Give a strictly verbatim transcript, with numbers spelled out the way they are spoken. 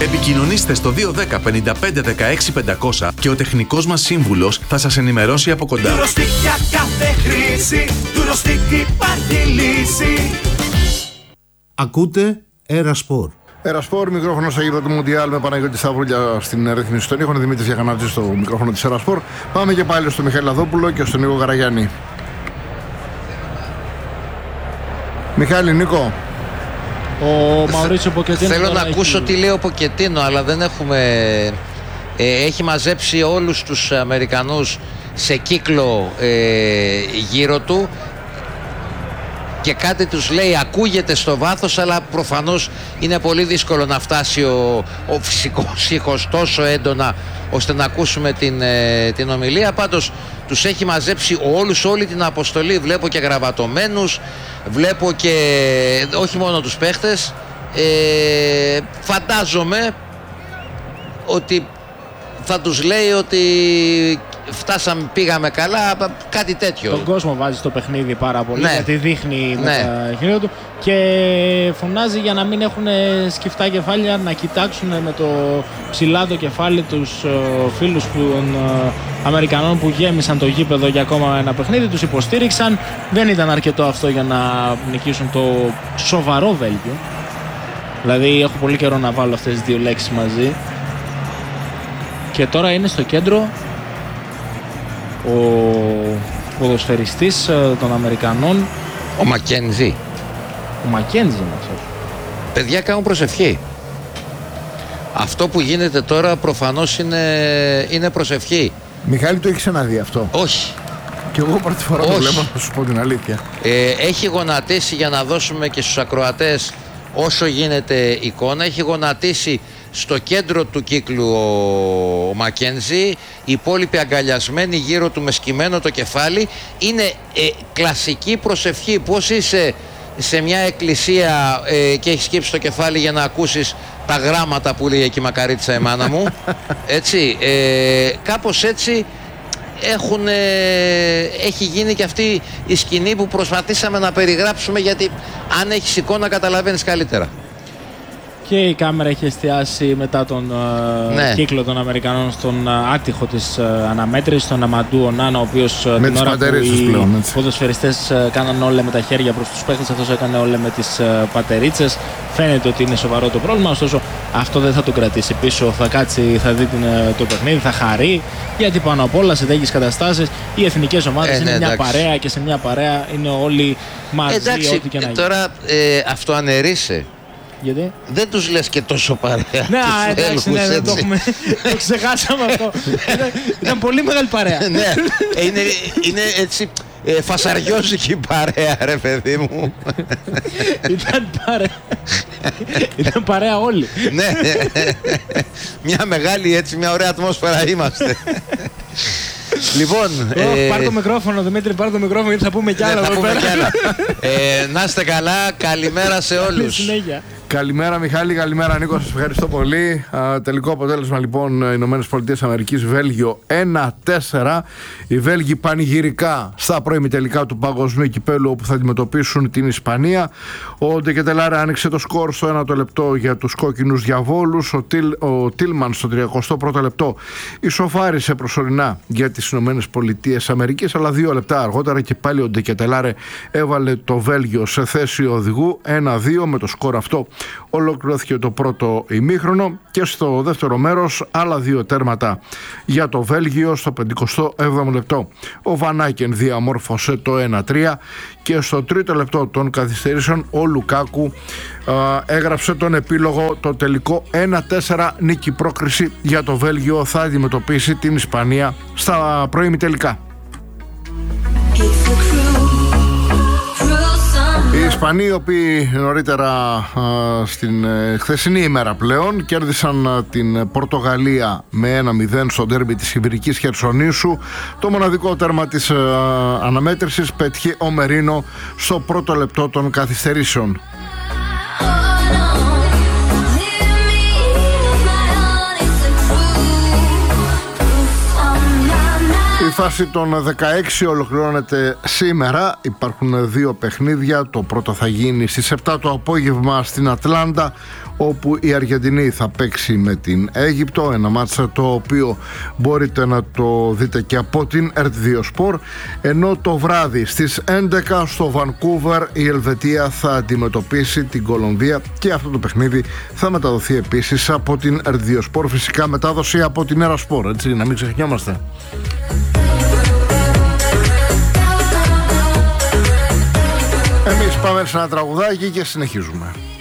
Επικοινωνήστε στο δύο ένα μηδέν πέντε πέντε δεκαέξι πεντακόσια και ο τεχνικός μας σύμβουλος θα σας ενημερώσει από κοντά. Eurostik για κάθε χρήση, Eurostik υπάρχει λύση. Ακούτε Ερασπορ. Ερασπορ, μικρόφωνο στο γήπεδο του Μουντιάλ με Παναγιώτη Σταυρούλια στην ρύθμιση των ήχων. Δημήτρης Γιαγανάτζης στο μικρόφωνο της Ερασπορ. Πάμε και πάλι στο Μιχαήλ Λαδόπουλο και στον Νίκο Καραγιάννη. Μιχάλη, Νίκο. Ο Μαουρίτσιο Ποκετίνο. Θέλω να έχει... ακούσω τι λέει ο Ποκετίνο, αλλά δεν έχουμε. Ε, έχει μαζέψει όλους τους Αμερικανούς σε κύκλο ε, γύρω του και κάτι τους λέει, ακούγεται στο βάθος, αλλά προφανώς είναι πολύ δύσκολο να φτάσει ο, ο φυσικός ήχος τόσο έντονα ώστε να ακούσουμε την, ε, την ομιλία. Πάντως τους έχει μαζέψει όλους, όλη την αποστολή. Βλέπω και γραβατωμένους, βλέπω και όχι μόνο τους παίχτες. ε, φαντάζομαι ότι θα τους λέει ότι φτάσαμε, πήγαμε καλά, κάτι τέτοιο. Τον κόσμο βάζει στο παιχνίδι πάρα πολύ, ναι. γιατί δείχνει ναι. με τα χέρια του και φωνάζει για να μην έχουν σκυφτά κεφάλια, να κοιτάξουν με το ψηλά το κεφάλι τους uh, φίλους των uh, Αμερικανών που γέμισαν το γήπεδο για ακόμα ένα παιχνίδι, τους υποστήριξαν. Δεν ήταν αρκετό αυτό για να νικήσουν το σοβαρό Βέλγιο. Δηλαδή έχω πολύ καιρό να βάλω αυτές τις δύο λέξεις μαζί. Και τώρα είναι στο κέντρο ο ποδοσφαιριστής των Αμερικανών, ο Μακένζι. Ο Μακένζι είναι αυτός. Παιδιά, κάνουν προσευχή. Αυτό που γίνεται τώρα προφανώς είναι, είναι προσευχή. Μιχάλη, το έχεις ξαναδεί αυτό? Όχι. Και εγώ πρώτη φορά το βλέπω, να σου πω την αλήθεια. Ε, έχει γονατίσει, για να δώσουμε και στους ακροατές όσο γίνεται εικόνα, έχει γονατίσει στο κέντρο του κύκλου ο, ο Μακένζι, οι υπόλοιποι αγκαλιασμένοι γύρω του με σκυμμένο το κεφάλι. Είναι ε, κλασική προσευχή. Πώς είσαι σε μια εκκλησία ε, και έχεις σκύψει το κεφάλι για να ακούσεις τα γράμματα που λέει εκεί μακαρίτσα η μάνα μου, έτσι, ε, κάπως έτσι έχουν, ε, έχει γίνει και αυτή η σκηνή που προσπαθήσαμε να περιγράψουμε, γιατί αν έχεις εικόνα καταλαβαίνεις καλύτερα. Και η κάμερα έχει εστιάσει μετά τον ναι. uh, κύκλο των Αμερικανών στον uh, άτυχο της uh, αναμέτρησης, τον Αμαντού Ονάνα, ο οποίος uh, την ώρα που οι ποδοσφαιριστές uh, κάναν όλα με τα χέρια προς τους παίκτες, αυτός έκανε όλα με τις uh, πατερίτσες. Φαίνεται ότι είναι σοβαρό το πρόβλημα, ωστόσο αυτό δεν θα τον κρατήσει πίσω. Θα κάτσει, θα δει την, uh, το παιχνίδι, θα χαρεί, γιατί πάνω απ' όλα σε τέτοιες καταστάσεις οι εθνικές ομάδες ε, είναι ναι, μια εντάξει. παρέα, και σε μια παρέα είναι όλοι μαζί. Εντάξει, ό,τι και να γίνει. Τώρα ε, αυτό αναιρείσαι. Γιατί? Δεν τους λες και τόσο παρέα. Ναι, εντάξει, ναι, ναι, το, έχουμε, το ξεχάσαμε αυτό. Ήταν, ήταν πολύ μεγάλη παρέα. Ναι, είναι, είναι έτσι ε, φασαριόζικη παρέα, ρε παιδί μου. Ήταν παρέα. Ήταν παρέα όλοι. Ναι, μια μεγάλη, έτσι, μια ωραία ατμόσφαιρα είμαστε. Λοιπόν, oh, ε... πάρ' το μικρόφωνο, Δημήτρη, πάρ' το μικρόφωνο, γιατί θα πούμε κι άλλα. Ναι, θα πούμε πέρα. κι άλλα. ε, να είστε καλά, καλημέρα σε όλους. Καλημέρα Μιχάλη, καλημέρα Νίκο, σας ευχαριστώ πολύ. Α, τελικό αποτέλεσμα λοιπόν, Ηνωμένες Πολιτείες Αμερικής, Βέλγιο ένα τέσσερα. Οι Βέλγοι πανηγυρικά στα πρώιμη-τελικά του παγκοσμίου κυπέλου, όπου θα αντιμετωπίσουν την Ισπανία. Ο Ντεκετελάρε άνοιξε το σκορ στο ένατο λεπτό για τους κόκκινους διαβόλους. Ο, Τιλ, ο Τίλμαν στο τριακοστό πρώτο λεπτό ισοφάρισε προσωρινά για τις Ηνωμένες Πολιτείες Αμερικής, αλλά δύο λεπτά αργότερα και πάλι ο Ντεκετελάρε έβαλε το Βέλγιο σε θέση οδηγού ένα δύο. Με το σκορ αυτό ολοκληρώθηκε το πρώτο ημίχρονο και στο δεύτερο μέρος άλλα δύο τέρματα για το Βέλγιο. Στο πενηκοστό έβδομο λεπτό ο Βανάκεν διαμόρφωσε το ένα τρία και στο τρίτο λεπτό των καθυστερήσεων ο Λουκάκου α, έγραψε τον επίλογο, το τελικό ένα τέσσερα. Νίκη πρόκριση για το Βέλγιο, θα αντιμετωπίσει την Ισπανία στα πρώιμη τελικά. Οι Ισπανοί, οι οποίοι νωρίτερα α, στην ε, χθεσινή ημέρα πλέον κέρδισαν α, την Πορτογαλία με ένα μηδέν στο ντέρμπι της Ιβηρικής Χερσονήσου. Το μοναδικό τέρμα της α, αναμέτρησης πέτυχε ο Μερίνο στο πρώτο λεπτό των καθυστερήσεων. Η φάση των δεκαέξι ολοκληρώνεται σήμερα. Υπάρχουν δύο παιχνίδια. Το πρώτο θα γίνει στις επτά το απόγευμα στην Ατλάντα, όπου η Αργεντινή θα παίξει με την Αίγυπτο. Ένα μάτσα το οποίο μπορείτε να το δείτε και από την ερτ δύο Sport. Ενώ το βράδυ στις έντεκα στο Βανκούβερ η Ελβετία θα αντιμετωπίσει την Κολομβία, και αυτό το παιχνίδι θα μεταδοθεί επίσης από την ερτ δύο Sport. Φυσικά μετάδοση από την Έρα Sport, έτσι, να μην ξεχνιόμαστε. Εμείς πάμε σε ένα τραγουδάκι και συνεχίζουμε.